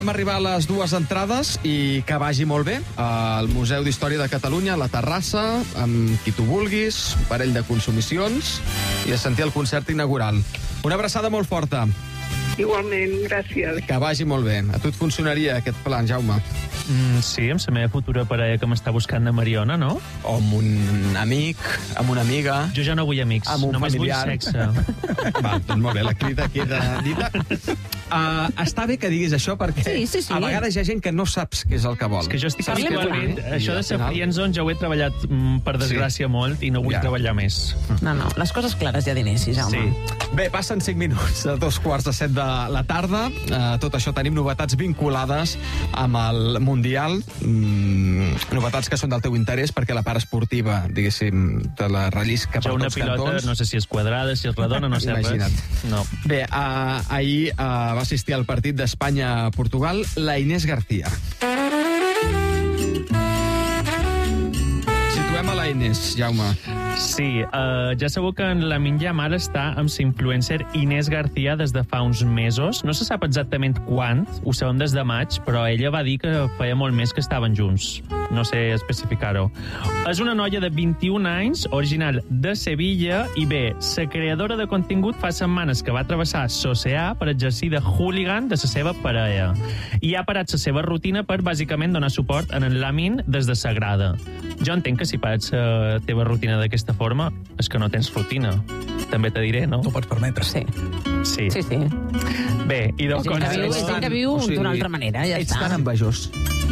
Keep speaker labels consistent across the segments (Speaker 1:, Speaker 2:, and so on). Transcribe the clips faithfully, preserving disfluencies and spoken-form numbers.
Speaker 1: Vam arribar a les dues entrades i que vagi molt bé al Museu d'Història de Catalunya, a la terrassa, amb qui tu vulguis, un parell de consumicions i a sentir el concert inaugural. Una abraçada molt forta.
Speaker 2: Igualment, gràcies.
Speaker 1: Que vagi molt bé. A tu et funcionaria aquest plan, Jaume?
Speaker 3: Mm, sí, amb la meva futura parella que m'està buscant de Mariona, no?
Speaker 1: O amb un amic, amb una amiga...
Speaker 3: Jo ja no vull amics,
Speaker 1: amb un
Speaker 3: només
Speaker 1: familiar.
Speaker 3: vull sexe.
Speaker 1: Va, doncs molt bé, la crida queda dita. Uh, està bé que diguis això perquè
Speaker 4: Sí, sí, sí.
Speaker 1: a vegades hi ha gent que no saps què és el que vol.
Speaker 3: És que jo estic
Speaker 4: Parlem
Speaker 3: habitualment...
Speaker 4: clar.
Speaker 3: Això de ser
Speaker 1: I al final-
Speaker 3: friendzone ja ho he treballat, mm, per desgràcia, molt i no vull
Speaker 1: Ja.
Speaker 3: treballar més.
Speaker 4: No, no, les coses clares ja d'inici, Jaume.
Speaker 3: Sí.
Speaker 1: Bé, passen cinc minuts a dos quarts de set de la tarda. Uh, tot això tenim novetats vinculades amb el Mundial. Mm, novetats que són del teu interès perquè la part esportiva, diguéssim, te la rellisca per
Speaker 3: Jo una
Speaker 1: tots
Speaker 3: pilota,
Speaker 1: cantons.
Speaker 3: no sé si és quadrada, si és redona, no sé
Speaker 1: Imagina't.
Speaker 3: res. No.
Speaker 1: Bé, uh, ahir uh, va assistir al partit d'Espanya-Portugal la Inés García. Situem a la Inés, Jaume.
Speaker 3: Sí, uh, ja sabeu que en Lamine Yamal està amb la influencer Inés García des de fa uns mesos. No se sap exactament quan, ho sabem des de maig, però ella va dir que feia molt més que estaven junts. No sé especificar-ho. És una noia de vint-i-un anys, original de Sevilla, i bé, la creadora de contingut fa setmanes que va travessar l'oceà per exercir de hooligan de la seva parella. I ha parat la seva rutina per, bàsicament, donar suport en en Lamine des de sa grada. Jo entenc que si pares la teva rutina d'aquesta forma és que no tens rutina. També te diré, no?
Speaker 5: T'ho pots permetre.
Speaker 4: Sí,
Speaker 3: Sí.
Speaker 4: sí, sí.
Speaker 3: Bé, i
Speaker 4: És
Speaker 3: del
Speaker 4: gent que viu, és
Speaker 3: concert...
Speaker 4: gent que viu
Speaker 1: O sigui,
Speaker 4: d'una altra manera, ja
Speaker 1: ets
Speaker 4: està.
Speaker 1: tan envejós.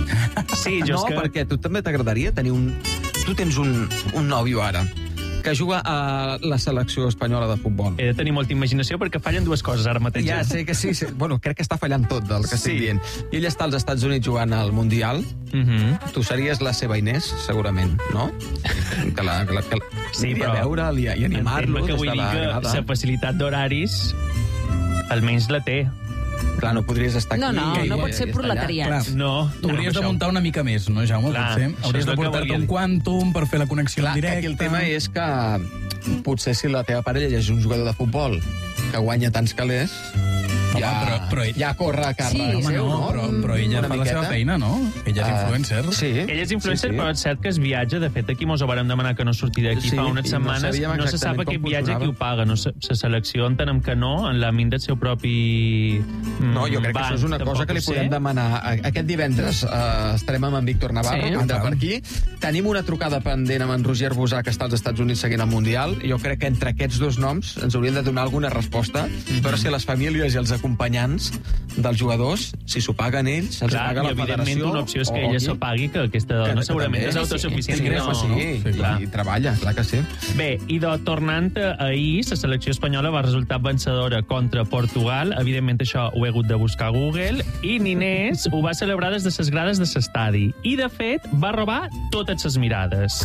Speaker 3: Sí, jo
Speaker 1: No,
Speaker 3: és que...
Speaker 1: perquè a tu també t'agradaria tenir un... Tu tens un, un nòvio ara que juga a la selecció espanyola de futbol.
Speaker 3: He de tenir molta imaginació perquè fallen dues coses ara mateix.
Speaker 1: Ja sé que sí, sí. Bueno, crec que està fallant tot del que estic
Speaker 3: Sí.
Speaker 1: dient. I ell està als Estats Units jugant al Mundial.
Speaker 3: Uh -huh.
Speaker 1: Tu series la seva Inés, segurament, no? Que la, que la, que la...
Speaker 3: Sí,
Speaker 1: aniria
Speaker 3: però...
Speaker 1: a veure'l i, i animar-lo
Speaker 3: Entén-me que
Speaker 1: des
Speaker 3: vull
Speaker 1: de
Speaker 3: dir
Speaker 1: la
Speaker 3: que
Speaker 1: grada.
Speaker 3: la facilitat d'horaris almenys la té.
Speaker 1: Clar, no podries estar aquí...
Speaker 4: No, no,
Speaker 1: i-
Speaker 4: no
Speaker 1: i-
Speaker 4: pot ser
Speaker 1: i estar allà.
Speaker 4: proletariat.
Speaker 5: Clar.
Speaker 3: No,
Speaker 5: Tu hauries
Speaker 3: no,
Speaker 5: de muntar una mica més, no, Jaume?
Speaker 3: Clar,
Speaker 5: Potser
Speaker 3: això
Speaker 5: hauries
Speaker 3: és
Speaker 5: de
Speaker 3: el que
Speaker 5: portar-te
Speaker 3: volia
Speaker 5: un
Speaker 3: dir.
Speaker 5: quàntum per fer la connexió
Speaker 1: Clar,
Speaker 5: en
Speaker 1: que
Speaker 5: directe.
Speaker 1: aquí el tema és que potser si la teva parella és un jugador de futbol que guanya tants calés,
Speaker 5: Home,
Speaker 1: ja,
Speaker 5: però- però ell-
Speaker 1: ja corre a càrrec
Speaker 4: Sí,
Speaker 5: Home,
Speaker 1: seu,
Speaker 5: no,
Speaker 1: no?
Speaker 5: però, però ella
Speaker 1: Una
Speaker 5: fa la seva
Speaker 1: miqueta.
Speaker 5: feina, no? Ella és
Speaker 1: Ah,
Speaker 5: influencer.
Speaker 1: Sí.
Speaker 3: Ell és influencer,
Speaker 1: sí, sí.
Speaker 3: però és cert que es viatja. De fet, aquí mos ho vàrem demanar que no sortir d'aquí
Speaker 1: Sí,
Speaker 3: fa unes
Speaker 1: i no
Speaker 3: setmanes.
Speaker 1: sabíem
Speaker 3: No, se sap
Speaker 1: exactament
Speaker 3: aquest
Speaker 1: com
Speaker 3: viatge qui
Speaker 1: funcionava.
Speaker 3: ho paga. No, se- la selecció entenem que no, en l'àmbit del seu propi mm,
Speaker 1: No, jo crec que
Speaker 3: banc,
Speaker 1: això és una cosa
Speaker 3: tampoc
Speaker 1: que li
Speaker 3: ho sé.
Speaker 1: podem demanar. Aquest divendres uh, estarem amb en Víctor Navarro,
Speaker 4: Sí.
Speaker 1: que vindrà
Speaker 5: Ah,
Speaker 1: per aquí. Tenim una trucada pendent amb en Roger Bosà, que està als Estats Units seguint el Mundial. Jo crec que entre aquests dos noms ens haurien de donar alguna resposta,
Speaker 3: Mhm.
Speaker 1: però si les famílies i els acompanyants dels jugadors, si s'ho paguen ells, els
Speaker 3: Clar,
Speaker 1: paga
Speaker 3: i
Speaker 1: la
Speaker 3: evidentment
Speaker 1: federació...
Speaker 3: una opció és que
Speaker 1: o
Speaker 3: ella
Speaker 1: qui.
Speaker 3: s'ho pagui, que aquesta
Speaker 1: Que-
Speaker 3: dona
Speaker 1: que
Speaker 3: segurament
Speaker 1: també.
Speaker 3: és autosuficient.
Speaker 1: Sí,
Speaker 3: que
Speaker 1: sí,
Speaker 3: no,
Speaker 1: sí,
Speaker 3: no?
Speaker 1: sí,
Speaker 3: Clar.
Speaker 1: i treballa, clar que sí.
Speaker 3: Bé, i de, tornant a ahir, la selecció espanyola va resultar vencedora contra Portugal. Evidentment, això ho he hagut de buscar a Google. I Ninés ho va celebrar des de les grades de l'estadi. I, de fet, va robar totes les mirades.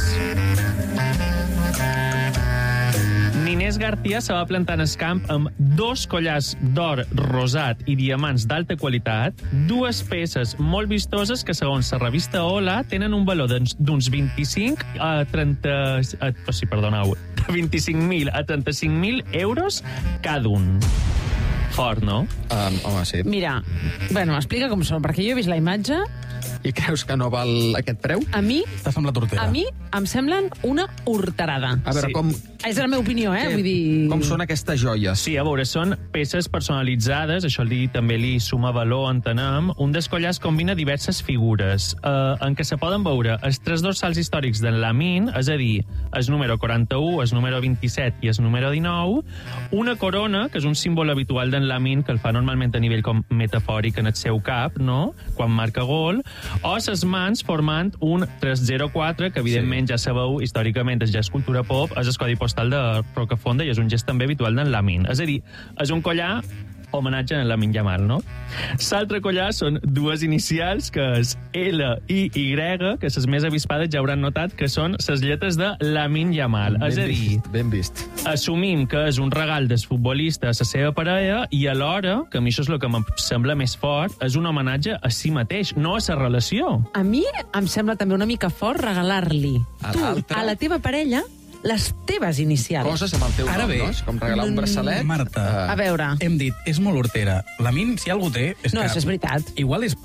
Speaker 3: Ninés García se va plantar en el camp amb dos collars d'or rosat i diamants d'alta qualitat, dues peces molt vistoses que, segons la revista Hola, tenen un valor d'uns d'uns vint-i-cinc a trenta... A, oh, sí, perdoneu, de vint-i-cinc mil a trenta-cinc mil euros cada un. Fort, no?
Speaker 1: Um, home, sí.
Speaker 4: Mira, bueno, explica com són, perquè jo he vist la imatge.
Speaker 1: I creus que no val aquest preu?
Speaker 4: A mi,
Speaker 5: Estàs amb la tortera.
Speaker 4: a mi em semblen una horterada.
Speaker 1: A veure,
Speaker 3: Sí.
Speaker 1: com,
Speaker 4: És la meva opinió, eh?
Speaker 1: què-
Speaker 4: Vull dir...
Speaker 1: com són aquestes joies?
Speaker 3: Sí, a veure, són peces personalitzades, això li, també li suma valor, entenem. Un dels collars combina diverses figures, eh, en què se poden veure els tres dorsals històrics d'en Lamine, és a dir, el número quaranta-u, el número vint-i-set i el número dinou, una corona, que és un símbol habitual d'en Lamine, que el fa normalment a nivell com metafòric en el seu cap, no?, quan marca gol, o ses mans formant un tres zero quatre, que evidentment ja sabeu, històricament és ja és cultura pop, és el codi postal de Rocafonda i és un gest també habitual d'en Lamine. És a dir, és un collar homenatge a en Lamine Yamal, no? L'altre collar són dues inicials, que és L i Y, que les més avispades ja hauran notat que són les lletres de Lamine Yamal.
Speaker 1: Ben
Speaker 3: És a dir,
Speaker 1: vist, ben vist.
Speaker 3: assumim que és un regal del futbolista a la seva parella i alhora, que a mi això és el que em sembla més fort, és un homenatge a si mateix, no a la relació.
Speaker 4: A mi em sembla també una mica fort regalar-li
Speaker 1: A
Speaker 4: tu,
Speaker 1: l'altre.
Speaker 4: a la teva parella, les teves inicials.
Speaker 1: Coses amb el teu
Speaker 5: Ara
Speaker 1: nom,
Speaker 5: bé.
Speaker 1: no? És com regalar un braçalet.
Speaker 5: Marta,
Speaker 4: A veure.
Speaker 5: hem dit, és molt hortera. La Min, si algú té... És
Speaker 4: No,
Speaker 5: que
Speaker 4: això és veritat.
Speaker 5: Igual és